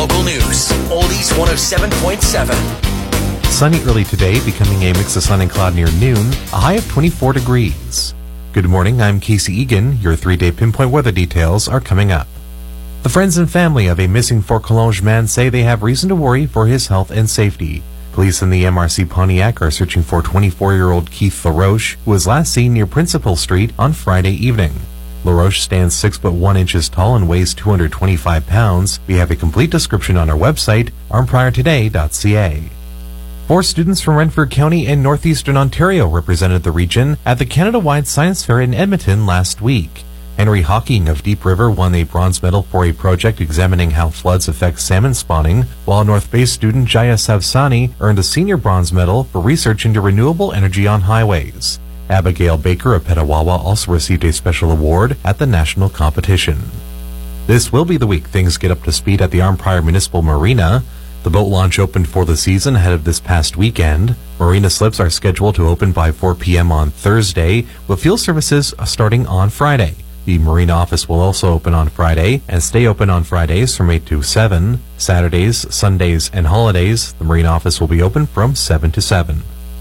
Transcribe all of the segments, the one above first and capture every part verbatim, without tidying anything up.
local news. Oldies one oh seven point seven. Sunny early today, becoming a mix of sun and cloud near noon, a high of twenty-four degrees. Good morning, I'm Casey Egan. Your three-day pinpoint weather details are coming up. The friends and family of a missing Fort Collonges man say they have reason to worry for his health and safety. Police in the M R C Pontiac are searching for twenty-four-year-old Keith LaRoche, who was last seen near Principal Street on Friday evening. LaRoche stands six foot one inches tall and weighs two hundred twenty-five pounds. We have a complete description on our website, armed prior today dot c a. Four students from Renfrew County and northeastern Ontario represented the region at the Canada-wide Science Fair in Edmonton last week. Henry Hawking of Deep River won a bronze medal for a project examining how floods affect salmon spawning, while North Bay student Jaya Savsani earned a senior bronze medal for research into renewable energy on highways. Abigail Baker of Petawawa also received a special award at the national competition. This will be the week things get up to speed at the Arnprior Municipal Marina. The boat launch opened for the season ahead of this past weekend. Marina slips are scheduled to open by four p.m. on Thursday, with field services starting on Friday. The Marina office will also open on Friday and stay open on Fridays from eight to seven. Saturdays, Sundays, and holidays, the Marina office will be open from seven to seven.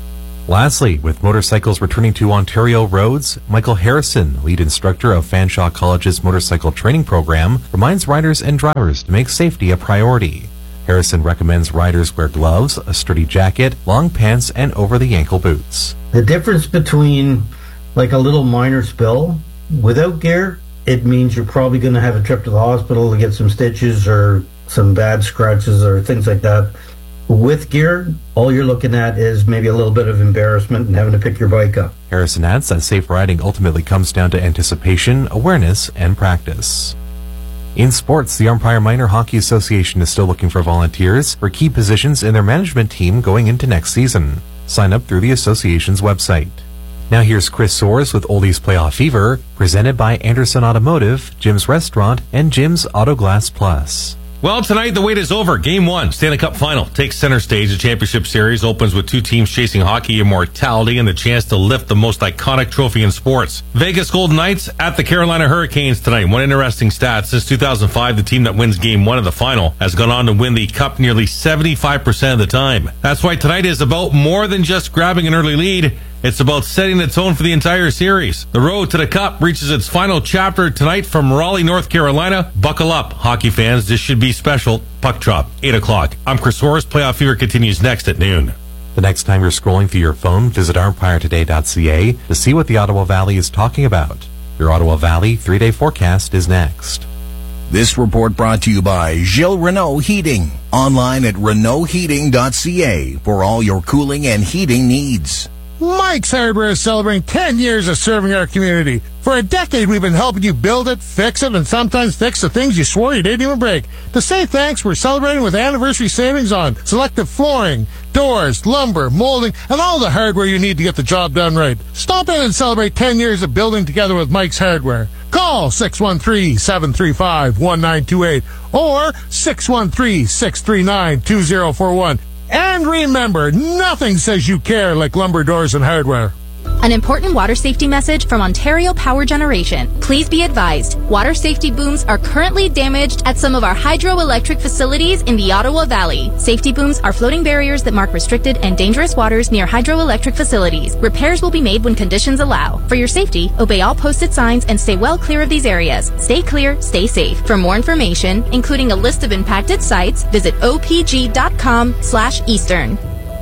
Lastly, with motorcycles returning to Ontario roads, Michael Harrison, lead instructor of Fanshawe College's motorcycle training program, reminds riders and drivers to make safety a priority. Harrison recommends riders wear gloves, a sturdy jacket, long pants, and over-the-ankle boots. The difference between like a little minor spill without gear, it means you're probably going to have a trip to the hospital to get some stitches or some bad scratches or things like that. With gear, all you're looking at is maybe a little bit of embarrassment and having to pick your bike up. Harrison adds that safe riding ultimately comes down to anticipation, awareness, and practice. In sports, the Arnprior Minor Hockey Association is still looking for volunteers for key positions in their management team going into next season. Sign up through the association's website. Now here's Chris Soares with Oldies Playoff Fever, presented by Anderson Automotive, Jim's Restaurant, and Jim's Auto Glass Plus. Well, tonight the wait is over. Game one, Stanley Cup Final, takes center stage. The championship series opens with two teams chasing hockey immortality and the chance to lift the most iconic trophy in sports. Vegas Golden Knights at the Carolina Hurricanes tonight. One interesting stat, since two thousand five, the team that wins game one of the final has gone on to win the cup nearly seventy-five percent of the time. That's why tonight is about more than just grabbing an early lead. It's about setting the tone for the entire series. The road to the Cup reaches its final chapter tonight from Raleigh, North Carolina. Buckle up, hockey fans. This should be special. Puck drop, eight o'clock. I'm Chris Soares. Playoff Fever continues next at noon. The next time you're scrolling through your phone, visit armed prior today dot c a to see what the Ottawa Valley is talking about. Your Ottawa Valley three-day forecast is next. This report brought to you by Gilles Renault Heating. Online at renault heating dot c a for all your cooling and heating needs. Mike's Hardware is celebrating ten years of serving our community. For a decade, we've been helping you build it, fix it, and sometimes fix the things you swore you didn't even break. To say thanks, we're celebrating with anniversary savings on selective flooring, doors, lumber, molding, and all the hardware you need to get the job done right. Stop in and celebrate ten years of building together with Mike's Hardware. Call six one three, seven three five, one nine two eight or six one three, six three nine, two zero four one. And remember, nothing says you care like lumber doors and hardware. An important water safety message from Ontario Power Generation. Please be advised, water safety booms are currently damaged at some of our hydroelectric facilities in the Ottawa Valley. Safety booms are floating barriers that mark restricted and dangerous waters near hydroelectric facilities. Repairs will be made when conditions allow. For your safety, obey all posted signs and stay well clear of these areas. Stay clear, stay safe. For more information, including a list of impacted sites, visit o p g dot com slash eastern.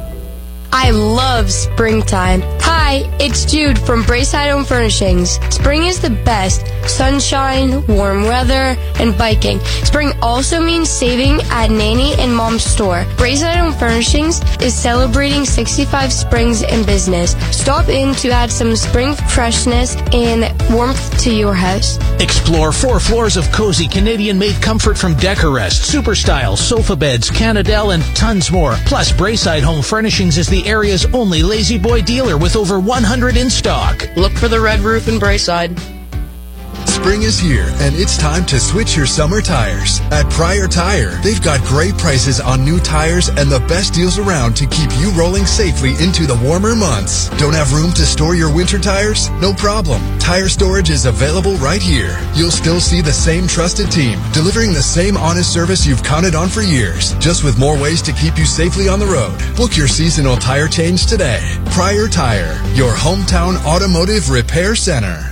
I love springtime. Hi, it's Jude from Braeside Home Furnishings. Spring is the best. Sunshine, warm weather, and biking. Spring also means saving at Nanny and Mom's store. Braeside Home Furnishings is celebrating sixty-five springs in business. Stop in to add some spring freshness and warmth to your house. Explore four floors of cozy Canadian-made comfort from Decorest, Super Style, sofa beds, Canadel, and tons more. Plus, Braeside Home Furnishings is the area's only Lazy Boy dealer with over one hundred in stock. Look for the red roof in Braeside. Spring is here, and it's time to switch your summer tires. At Pryor Tire, they've got great prices on new tires and the best deals around to keep you rolling safely into the warmer months. Don't have room to store your winter tires? No problem. Tire storage is available right here. You'll still see the same trusted team, delivering the same honest service you've counted on for years, just with more ways to keep you safely on the road. Book your seasonal tire change today. Pryor Tire, your hometown automotive repair center.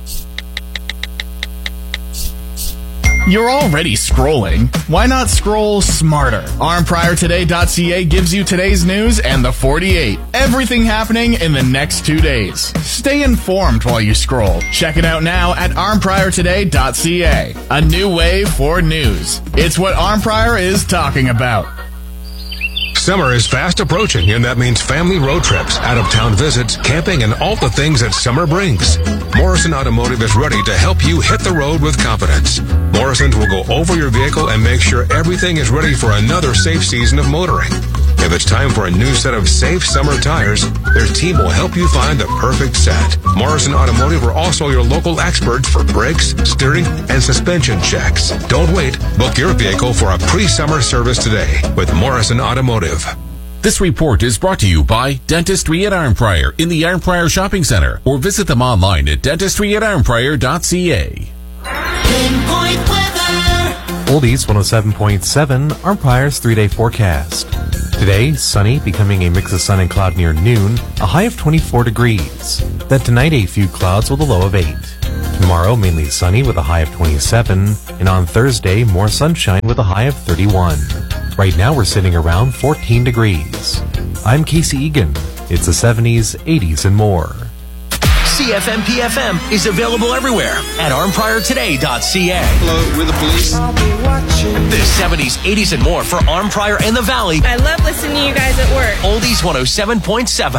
You're already scrolling. Why not scroll smarter? arm prior today dot c a gives you today's news and the forty-eight. Everything happening in the next two days. Stay informed while you scroll. Check it out now at arm prior today dot c a. A new way for news. It's what Armprior is talking about. Summer is fast approaching, and that means family road trips, out-of-town visits, camping, and all the things that summer brings. Morrison Automotive is ready to help you hit the road with confidence. Morrison's will go over your vehicle and make sure everything is ready for another safe season of motoring. If it's time for a new set of safe summer tires, their team will help you find the perfect set. Morrison Automotive are also your local experts for brakes, steering, and suspension checks. Don't wait. Book your vehicle for a pre-summer service today with Morrison Automotive. This report is brought to you by Dentistry at Armprior in the Armprior Shopping Center, or visit them online at dentistry at armprior dot c a. Pinpoint weather. Oldies one oh seven point seven, Armprior's three-day forecast. Today, sunny, becoming a mix of sun and cloud near noon, a high of twenty-four degrees. Then tonight, a few clouds with a low of eight. Tomorrow, mainly sunny with a high of twenty-seven. And on Thursday, more sunshine with a high of thirty-one. Right now, we're sitting around fourteen degrees. I'm Casey Egan. It's the seventies, eighties, and more. C F M P F M is available everywhere at arm prior today dot c a. Hello, with the police. The seventies, eighties, and more for Armprior and the Valley. I love listening to you guys at work. Oldies one oh seven point seven.